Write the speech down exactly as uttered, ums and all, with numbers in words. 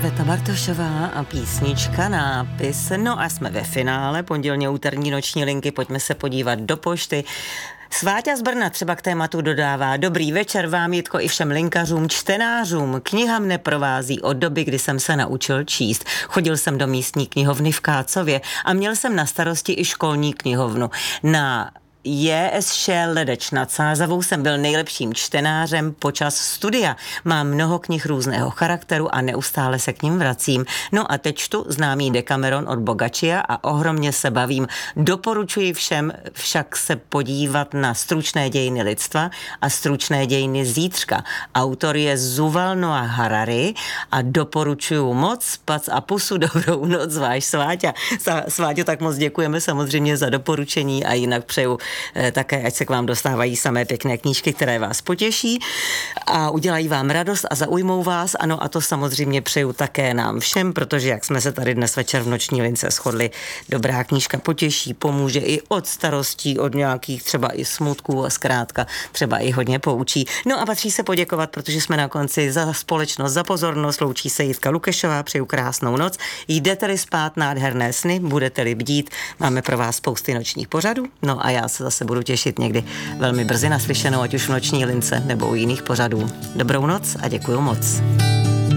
Iveta Bartošová a písnička Nápis. No a jsme ve finále pondělně úterní noční linky, pojďme se podívat do pošty. Sváťa z Brna třeba k tématu dodává: dobrý večer vám, Jitko, i všem linkařům, čtenářům. Kniha mne provází od doby, kdy jsem se naučil číst. Chodil jsem do místní knihovny v Kácově a měl jsem na starosti i školní knihovnu. Na J S Š Ledeč nad Sázavou jsem byl nejlepším čtenářem počas studia. Mám mnoho knih různého charakteru a neustále se k ním vracím. No a teď čtu známý Decameron od Boccaccia a ohromně se bavím. Doporučuji všem však se podívat na Stručné dějiny lidstva a Stručné dějiny zítřka. Autor je Yuval Noah Harari a doporučuju moc. Pac a pusu, dobrou noc, váš Sváťa. Sváťo, tak moc děkujeme samozřejmě za doporučení a jinak přeju také, ať se k vám dostávají samé pěkné knížky, které vás potěší a udělají vám radost a zaujmou vás. Ano, a to samozřejmě přeju také nám všem, protože jak jsme se tady dnes večer v noční lince shodli, dobrá knížka potěší, pomůže i od starostí, od nějakých třeba i smutků a zkrátka třeba i hodně poučí. No a patří se poděkovat, protože jsme na konci, za společnost, za pozornost. Loučí se Jitka Lukešová, přeju krásnou noc. Jdete-li spát nádherné sny, budete-li bdít, máme pro vás spousty nočních pořadů. No a já se zase budu těšit někdy velmi brzy naslyšenou, ať už v noční lince nebo u jiných pořadů. Dobrou noc a děkuju moc.